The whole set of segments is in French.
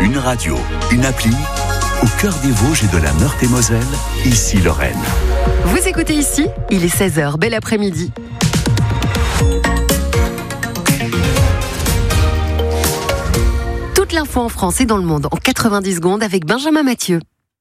Une radio, une appli, au cœur des Vosges et de la Meurthe-et-Moselle, ici Lorraine. Vous écoutez ici, il est 16h, bel après-midi. Toute l'info en France et dans le monde en 90 secondes avec Benjamin Mathieu.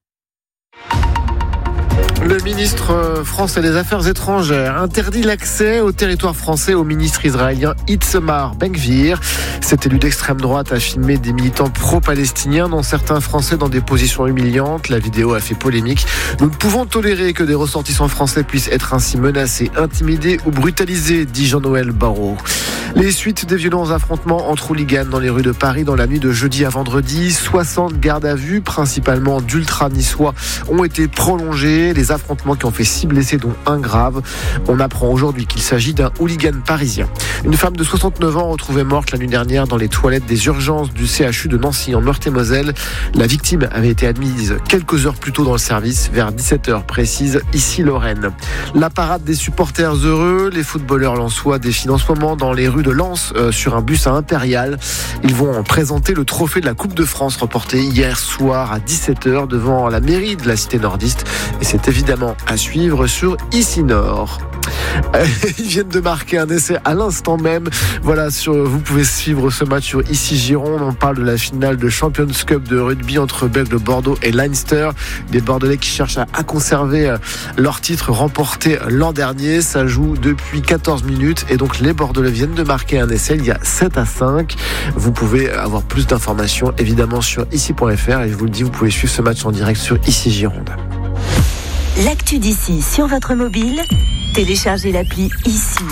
Le ministre français des Affaires étrangères interdit l'accès au territoire français au ministre israélien Itamar Ben-Gvir. Cet élu d'extrême droite a filmé des militants pro-palestiniens, dont certains Français dans des positions humiliantes. La vidéo a fait polémique. Nous ne pouvons tolérer que des ressortissants français puissent être ainsi menacés, intimidés ou brutalisés, dit Jean-Noël Barrot. Les suites des violents affrontements entre hooligans dans les rues de Paris dans la nuit de jeudi à vendredi. 60 gardes à vue, principalement d'ultra-niçois, ont été prolongés. Les affrontements qui ont fait 6 blessés, dont un grave. On apprend aujourd'hui qu'il s'agit d'un hooligan parisien. Une femme de 69 ans retrouvée morte la nuit dernière dans les toilettes des urgences du CHU de Nancy en Meurthe-et-Moselle. La victime avait été admise quelques heures plus tôt dans le service, vers 17h précise, ici Lorraine. La parade des supporters heureux. Les footballeurs lensois défilent en ce moment dans les rues de Lens sur un bus à Impérial. Ils vont présenter le trophée de la Coupe de France remporté hier soir à 17h devant la mairie de la cité nordiste. Et c'est évidemment à suivre sur Ici Nord. Ils viennent de marquer un essai à l'instant même. Voilà, vous pouvez suivre ce match sur Ici Gironde. On parle de la finale de Champions Cup de rugby entre Bègles Bordeaux et Leinster. Des Bordelais qui cherchent à conserver leur titre remporté l'an dernier. Ça joue depuis 14 minutes et donc les Bordelais viennent de marquer un essai. Il y a 7-5. Vous pouvez avoir plus d'informations évidemment sur ici.fr et je vous le dis, vous pouvez suivre ce match en direct sur Ici Gironde. L'actu d'ici sur votre mobile, téléchargez l'appli Ici.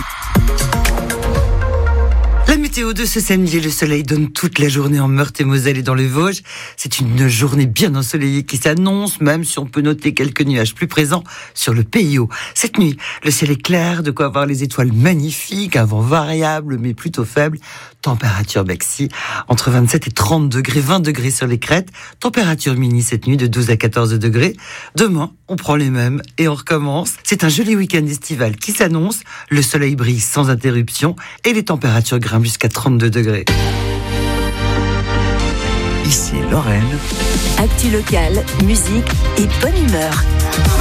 La météo de ce samedi, le soleil donne toute la journée en Meurthe-et-Moselle et dans les Vosges. C'est une journée bien ensoleillée qui s'annonce, même si on peut noter quelques nuages plus présents sur le PIO. Cette nuit, le ciel est clair, de quoi avoir les étoiles magnifiques, un vent variable mais plutôt faible. Température maxi entre 27 et 30 degrés, 20 degrés sur les crêtes. Température mini cette nuit de 12 à 14 degrés. Demain, on prend les mêmes et on recommence. C'est un joli week-end estival qui s'annonce. Le soleil brille sans interruption et les températures grimpent jusqu'à 32 degrés. Ici Lorraine. Actu locale, musique et bonne humeur.